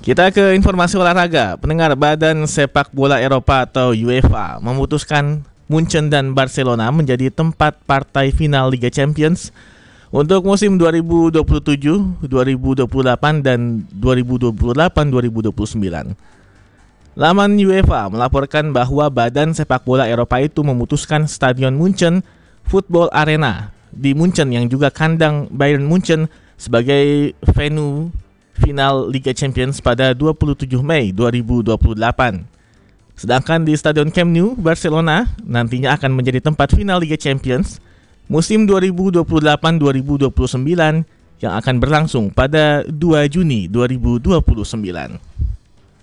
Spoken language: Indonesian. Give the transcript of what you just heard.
Kita ke informasi olahraga. Pendengar, Badan Sepak Bola Eropa atau UEFA memutuskan Munchen dan Barcelona menjadi tempat partai final Liga Champions untuk musim 2027, 2028 dan 2028-2029. Laman UEFA melaporkan bahwa Badan Sepak Bola Eropa itu memutuskan Stadion Munchen Football Arena di Munchen yang juga kandang Bayern Munchen sebagai venue final Liga Champions pada 27 Mei 2028. Sedangkan di Stadion Camp Nou, Barcelona nantinya akan menjadi tempat final Liga Champions musim 2028-2029 yang akan berlangsung pada 2 Juni 2029.